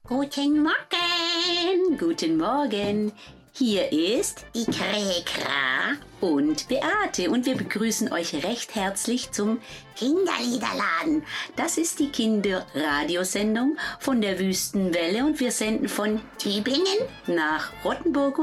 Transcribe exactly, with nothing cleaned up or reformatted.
Guten Morgen. Guten Morgen. Hier ist Die Kräkra und Beate und wir begrüßen euch recht herzlich zum Kinderliederladen. Das ist die Kinderradiosendung von der Wüstenwelle und wir senden von Tübingen nach Rottenburg